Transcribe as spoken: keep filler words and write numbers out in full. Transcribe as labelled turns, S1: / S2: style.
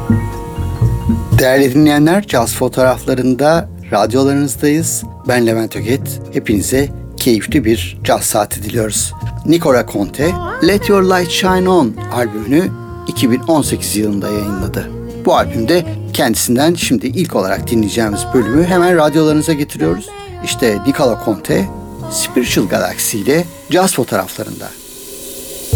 S1: Değerli dinleyenler, Caz Fotoğraflarında radyolarınızdayız. Ben Levent Öget. Hepinize keyifli bir caz saati diliyoruz. Nicola Conte, Let Your Light Shine On albümünü iki bin on sekiz yılında yayınladı. Bu albümde kendisinden şimdi ilk olarak dinleyeceğimiz bölümü hemen radyolarınıza getiriyoruz. İşte Nicola Conte, Spiritual Galaxy ile Caz Fotoğraflarında.